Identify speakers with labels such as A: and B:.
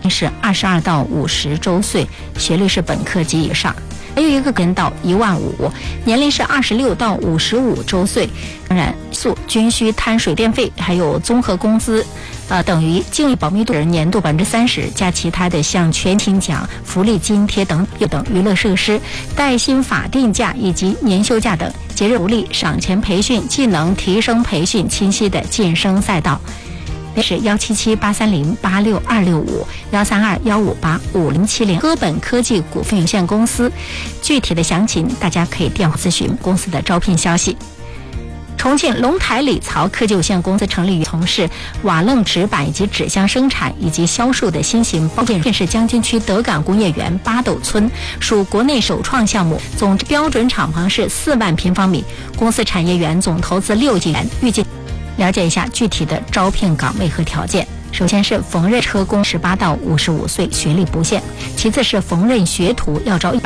A: 是22到50周岁，学历是本科及以上。还有一个人到15000，年龄是26到55周岁。当然，素均需摊水电费，还有综合工资，等于净保密度年度30%，加其他的像全勤奖、福利津贴等娱乐设施、带薪法定假以及年休假等节日福利、赏钱培训、技能提升培训、清晰的晋升赛道。是177830862651321585070科本科技股份有限公司，具体的详情大家可以电话咨询公司的招聘消息。重庆龙台理曹科技有限公司成立于从事瓦楞纸板以及纸箱生产以及销售的新型包件，是江津区德港工业园八斗村，属国内首创项目，总标准厂房是4万平方米，公司产业园总投资6亿元，预计。了解一下具体的招聘岗位和条件。首先是缝纫车工，18到55岁，学历不限；其次是缝纫学徒，要招100